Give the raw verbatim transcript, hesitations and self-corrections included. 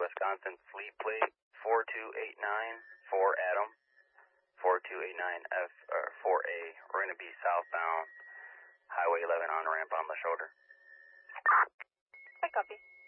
Wisconsin, fleet plate four two eight nine for Adam, four two eight nine F, or four A. We're going to be southbound, Highway eleven on ramp on the shoulder. I copy.